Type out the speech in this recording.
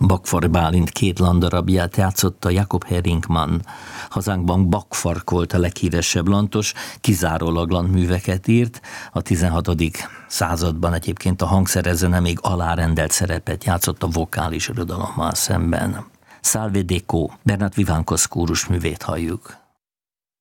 Bakfar Bálint 2 landdarabját játszotta Jakob Heringmann. Hazánkban Bakfark volt a leghíresebb lantos, kizárólag landműveket írt. A 16. században egyébként a hangszerezene még alárendelt szerepet játszott a vokális irodalommal szemben. Salve Deco, Bernard Vivancos kórusművét halljuk.